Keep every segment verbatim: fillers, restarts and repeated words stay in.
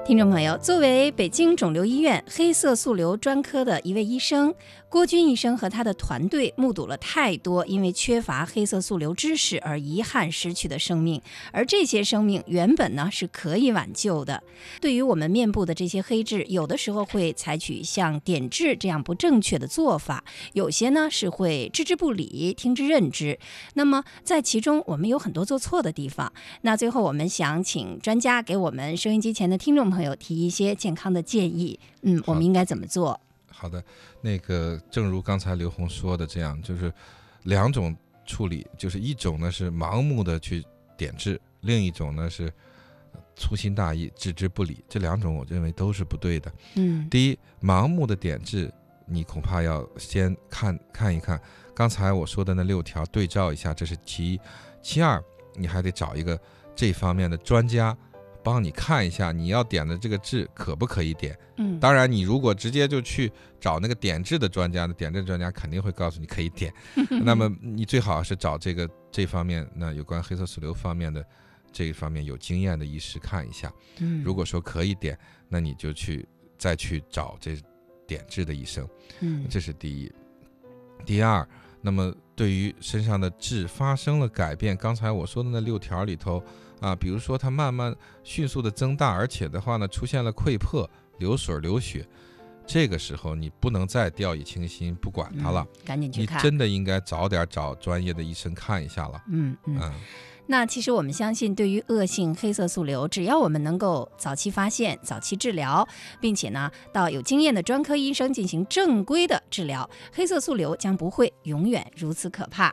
听众朋友，作为北京肿瘤医院黑色素瘤专科的一位医生，郭军医生和他的团队目睹了太多因为缺乏黑色素瘤知识而遗憾失去的生命，而这些生命原本呢是可以挽救的。对于我们面部的这些黑痣，有的时候会采取像点痣这样不正确的做法，有些呢是会置之不理，听之任之。那么在其中我们有很多做错的地方。那最后我们想请专家给我们收音机前的听众朋友提一些健康的建议，嗯，我们应该怎么做？ 好的，那个正如刚才刘红说的这样，就是两种处理，就是一种呢是盲目的去点痣，另一种呢是粗心大意置之不理，这两种我认为都是不对的。 嗯， 第一，盲目的点痣，你恐怕要先看看一看刚才我说的那六条，对照一下，这是其一。其二，你还得找一个这方面的专家帮你看一下你要点的这个痣可不可以点。 嗯， 当然你如果直接就去找那个点痣的专家，点痣专家肯定会告诉你可以点那么你最好是找这个这方面那有关黑色素瘤方面的这一方面有经验的医师看一下。 嗯， 如果说可以点，那你就去再去找这点痣的医生。 嗯， 这是第一。第二，那么对于身上的痣发生了改变，刚才我说的那六条里头啊，比如说它慢慢迅速的增大，而且的话呢出现了溃破、流水、流血，这个时候你不能再掉以轻心不管它了， 嗯，赶紧去看， 你真的应该早点找专业的医生看一下了。 嗯嗯。 嗯那其实我们相信，对于恶性黑色素瘤，只要我们能够早期发现、早期治疗，并且呢，到有经验的专科医生进行正规的治疗，黑色素瘤将不会永远如此可怕。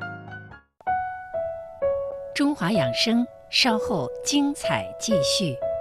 中华养生，稍后精彩继续。